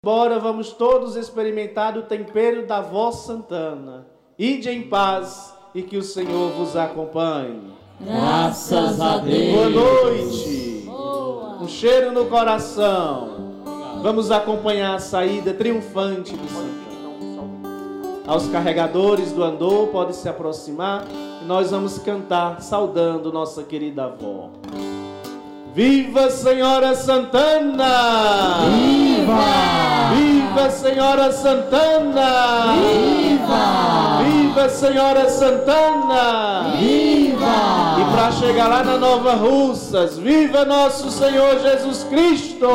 Embora vamos todos experimentar o tempero da voz Santana. Ide em paz e que o Senhor vos acompanhe. Graças a Deus. Boa noite. Boa. Um cheiro no coração. Vamos acompanhar a saída triunfante do Santana. Aos carregadores do andor, podem se aproximar e nós vamos cantar saudando nossa querida avó. Viva Senhora Santana! Viva! Viva Senhora Santana! Viva! Viva Senhora Santana! Viva! E para chegar lá na Nova Russas, viva nosso Senhor Jesus Cristo!